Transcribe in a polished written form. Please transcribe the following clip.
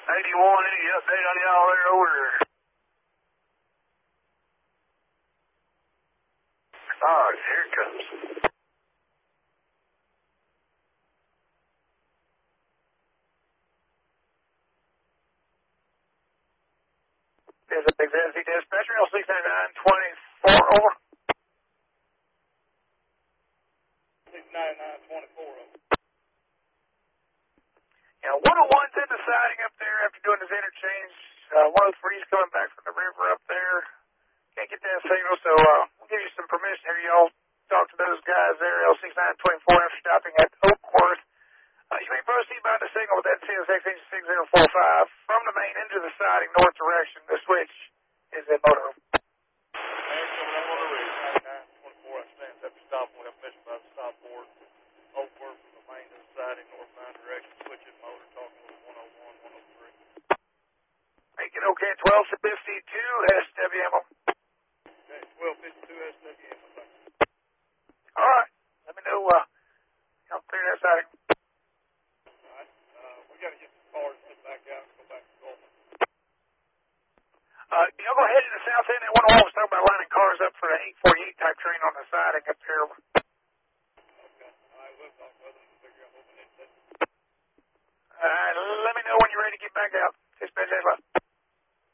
Any update on y'all there over there? Oh, here it comes. This is Executive Dispatcher, L69924, over. 69924, over. Yeah, 101's in the siding up there after doing this interchange. 103's coming back from the river up there. Can't get that signal, so we'll give you some permission here. Y'all talk to those guys there, L6924, after stopping at Oakworth. You may proceed by the signal with that CSX engine 6045 from the main into the siding north direction. The switch is in motor. Coming on the rig, 9924, I stand at the stop. We have permission by the stop board. Oakworth from the main to the siding, northbound direction, switching motor, talking with 101, 103. Make it okay at 1252 SWMO. Okay, 1252 SWM, thank you. All right. Let me know. I'll clear that siding. All right, we got to get some cars and back out and go back to Gulfman. Y'all go ahead to the south end. That 101 was talking about lining cars up for the 848 type train on the siding up here. Okay, all right, we'll talk with them and figure out what we need to do. Let me know when you're ready to get back out. Dispatch,